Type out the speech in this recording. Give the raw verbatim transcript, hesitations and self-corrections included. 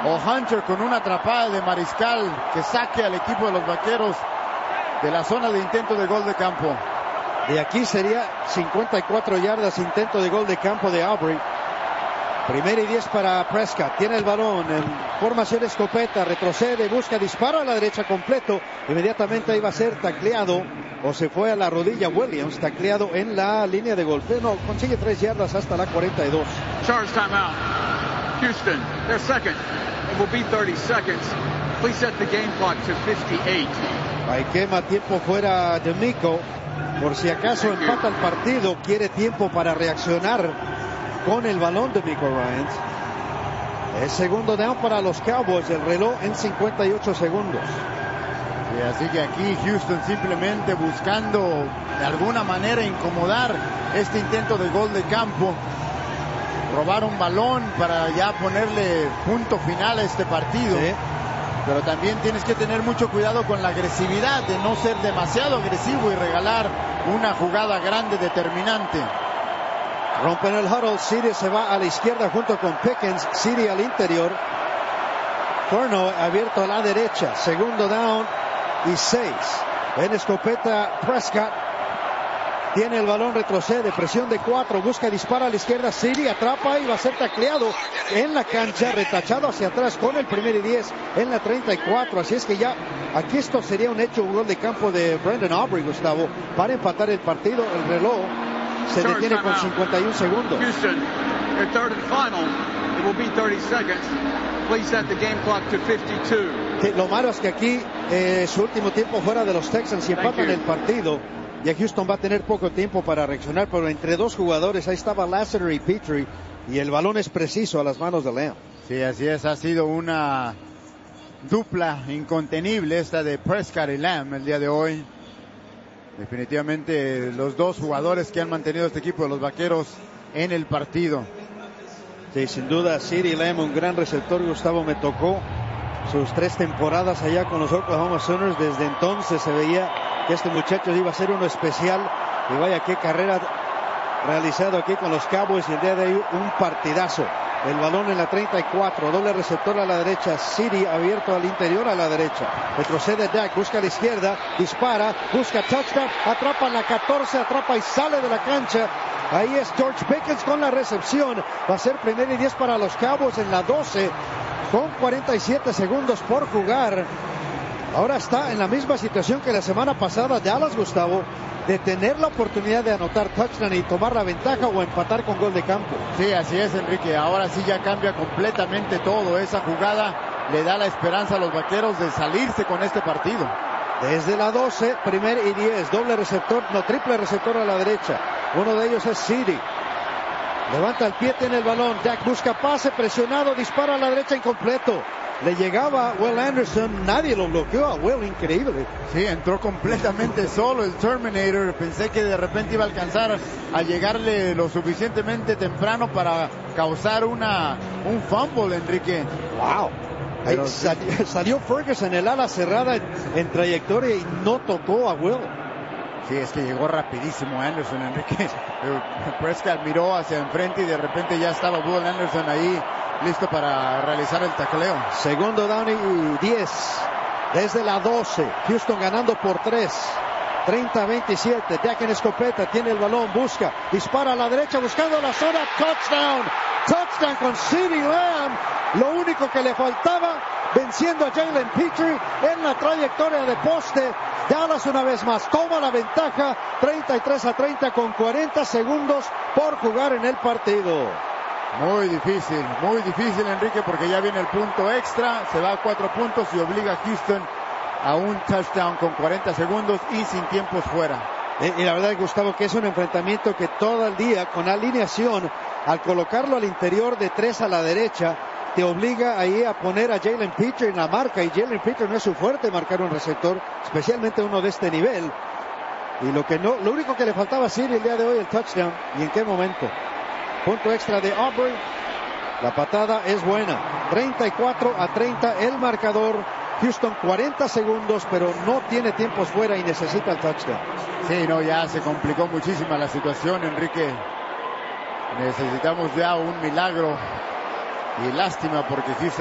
o Hunter con una atrapada de mariscal que saque al equipo de los Vaqueros de la zona de intento de gol de campo. De aquí sería cincuenta y cuatro yardas, intento de gol de campo de Aubrey. Primera y diez para Prescott. Tiene el balón en formación escopeta. Retrocede, busca, dispara a la derecha completo. Inmediatamente iba a ser tacleado. O se fue a la rodilla Williams, tacleado en la línea de golpeo. No, consigue tres yardas hasta la cuarenta y dos. Charge timeout. Houston, their second. It will be thirty seconds. Please set the game clock to fifty-eight. Ahí quema tiempo fuera de Mico. Por si acaso empata el partido, quiere tiempo para reaccionar con el balón de Mico Ryans. Es segundo down para los Cowboys, el reloj en cincuenta y ocho segundos. Y así que aquí Houston simplemente buscando de alguna manera incomodar este intento de gol de campo. Robar un balón para ya ponerle punto final a este partido. Sí. Pero también tienes que tener mucho cuidado con la agresividad, de no ser demasiado agresivo y regalar una jugada grande determinante. Rompen el huddle, City se va a la izquierda junto con Pickens, City al interior. Corno abierto a la derecha, segundo down y seis. En escopeta Prescott. Tiene el balón, retrocede, presión de cuatro, busca, dispara a la izquierda, City atrapa y va a ser tacleado en la cancha, retachado hacia atrás con el primer y diez en la treinta y cuatro. Así es que ya aquí esto sería un hecho, un gol de campo de Brendan Aubrey, Gustavo, para empatar el partido. El reloj se detiene con cincuenta y un segundos. Houston, their third and final. It will be thirty seconds. Please set the game clock to fifty-two. Sí, lo malo es que aquí eh, su último tiempo fuera de los Texans y empatan el partido. Ya Houston va a tener poco tiempo para reaccionar, pero entre dos jugadores, ahí estaba Lassiter y Petrie, y el balón es preciso a las manos de Lamb. Sí, así es, ha sido una dupla incontenible esta de Prescott y Lamb el día de hoy. Definitivamente los dos jugadores que han mantenido este equipo de los Vaqueros en el partido. Sí, sin duda, CeeDee Lamb, un gran receptor. Gustavo, me tocó sus tres temporadas allá con los Oklahoma Sooners. Desde entonces se veía que este muchacho iba a ser uno especial, y vaya qué carrera realizado aquí con los Cowboys, y el día de hoy un partidazo. El balón en la treinta y cuatro, doble receptor a la derecha, City abierto al interior a la derecha, retrocede Dak, busca a la izquierda, dispara, busca touchdown, atrapa en la catorce, atrapa y sale de la cancha. Ahí es George Pickens con la recepción. Va a ser primera y diez para los Cowboys en la doce, con cuarenta y siete segundos por jugar. Ahora está en la misma situación que la semana pasada Dallas, Gustavo, de tener la oportunidad de anotar touchdown y tomar la ventaja o empatar con gol de campo. Sí, así es, Enrique. Ahora sí ya cambia completamente todo. Esa jugada le da la esperanza a los Vaqueros de salirse con este partido. Desde la doce, primer y diez, doble receptor, no, triple receptor a la derecha. Uno de ellos es City. Levanta el pie, tiene el balón. Dak busca pase, presionado, dispara a la derecha, incompleto. Le llegaba Will Anderson, nadie lo bloqueó a Will, increíble. Sí, entró completamente solo el Terminator. Pensé que de repente iba a alcanzar a llegarle lo suficientemente temprano para causar una un fumble, Enrique. Wow. Pero salió, salió Ferguson, el ala cerrada en, en trayectoria, y no tocó a Will. Sí, es que llegó rapidísimo Anderson, Enrique. Prescott miró hacia enfrente y de repente ya estaba Will Anderson ahí, listo para realizar el tacleo. Segundo down y diez. Desde la doce. Houston ganando por tres. treinta a veintisiete. Dak en escopeta. Tiene el balón. Busca. Dispara a la derecha buscando la zona. Touchdown. Touchdown con CeeDee Lamb. Lo único que le faltaba, venciendo a Jalen Petrie en la trayectoria de poste. Dallas una vez más toma la ventaja. treinta y tres a treinta con cuarenta segundos por jugar en el partido. Muy difícil, muy difícil, Enrique, porque ya viene el punto extra, se va a cuatro puntos y obliga a Houston a un touchdown con cuarenta segundos y sin tiempos fuera. Y, y la verdad, Gustavo, que es un enfrentamiento que todo el día, con alineación, al colocarlo al interior de tres a la derecha, te obliga ahí a poner a Jalen Petrie en la marca, y Jalen Petrie no es su fuerte marcar un receptor, especialmente uno de este nivel. Y lo que no, lo único que le faltaba a City el día de hoy, el touchdown. ¿Y en qué momento? Punto extra de Aubrey. La patada es buena. treinta y cuatro a treinta el marcador. Houston cuarenta segundos, pero no tiene tiempos fuera y necesita el touchdown. Sí, no, ya se complicó muchísima la situación, Enrique. Necesitamos ya un milagro. Y lástima porque Houston